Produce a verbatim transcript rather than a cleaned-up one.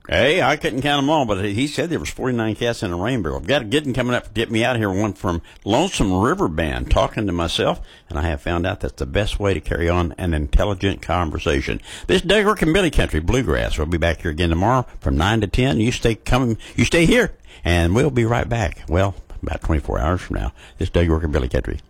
Hey, I couldn't count them all, but he said there was forty-nine cats in a rainbow. I've got a good one coming up to get me out of here, one from Lonesome River Band, talking to myself, and I have found out that's the best way to carry on an intelligent conversation. This is Doug Rockabilly Country Bluegrass. We'll be back here again tomorrow from nine to ten. You stay coming, you stay here, and we'll be right back. Well, about twenty-four hours from now. This is Doug Rockabilly Country.